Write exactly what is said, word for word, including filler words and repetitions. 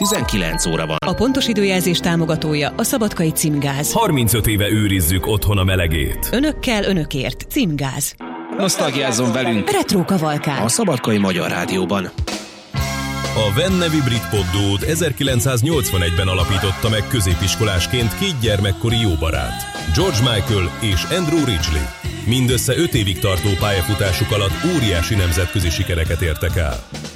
tizenkilenc óra van. A pontos időjelzés támogatója a Szabadkai Címgáz. harmincöt éve őrizzük otthon a melegét. Önökkel, önökért. Címgáz. Nosztalgiázzon velünk Retro kavalkád. a Szabadkai Magyar Rádióban. A Venn nevű brit popduót ezerkilencszáznyolcvanegyben alapította meg középiskolásként két gyermekkori jó barát, George Michael és Andrew Ridgeley. Mindössze öt évig tartó pályafutásuk alatt óriási nemzetközi sikereket értek el.